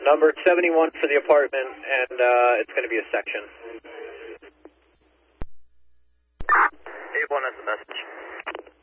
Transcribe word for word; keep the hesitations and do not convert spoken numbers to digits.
Number seventy-one for the apartment, and uh, it's going to be a section. eight one has the message.